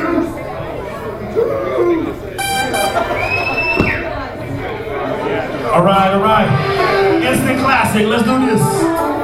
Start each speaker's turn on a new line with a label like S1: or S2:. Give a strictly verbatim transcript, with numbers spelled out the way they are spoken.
S1: All right, all right. Instant classic. Let's do this.